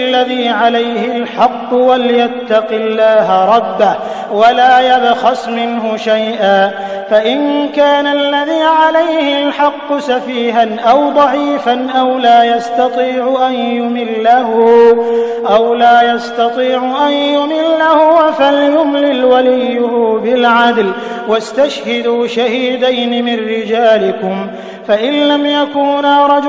الذي عليه الحق وليتق الله ربه ولا يبخس منه شيئا، فإن كان الذي عليه الحق سفيها أو ضعيفا أو لا يستطيع أن يمله فليملل وليه بالعدل واستشهدوا شهيدين من رجالكم، فإن لم يكونا رجلين